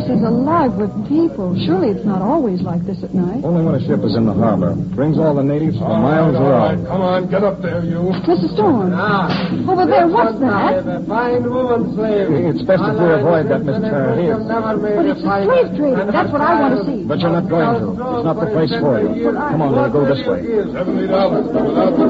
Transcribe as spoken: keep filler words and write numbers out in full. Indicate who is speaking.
Speaker 1: is alive with people. Surely it's not always like this at night.
Speaker 2: Only when a ship is in the harbor. Brings all the natives for miles
Speaker 3: all
Speaker 2: around.
Speaker 3: Right, come on, get up there, you.
Speaker 1: Mister Storm.
Speaker 4: Ah.
Speaker 1: Over there, what's that?
Speaker 4: A fine woman slave.
Speaker 2: It's best if we avoid that, Miss Turner.
Speaker 1: But it's a slave trading. That's what I want to see.
Speaker 2: But you're not going to. It's not the place for you. Come on, we'll go this way.
Speaker 3: Seventy dollars.